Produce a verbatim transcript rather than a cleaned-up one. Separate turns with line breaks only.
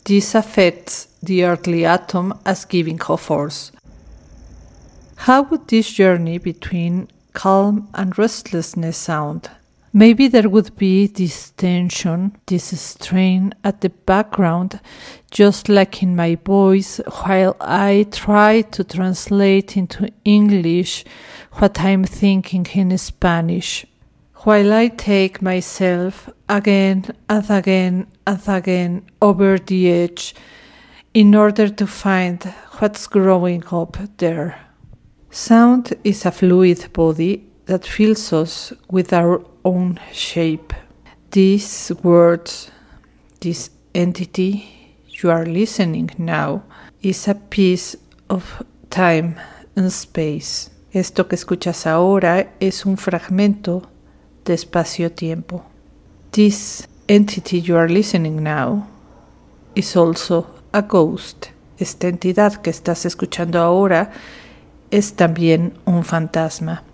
This affects the earthly atom as giving off force. How would this journey between calm and restlessness sound? Maybe there would be this tension, this strain at the background, just like in my voice, while I try to translate into English what I'm thinking in Spanish. While I take myself again and again and again over the edge in order to find what's growing up there. Sound is a fluid body that fills us with our own shape. These words, this entity you are listening now, is a piece of time and space. Esto que escuchas ahora es un fragmento de espacio-tiempo. This entity you are listening now is also a ghost. Esta entidad que estás escuchando ahora es también un fantasma.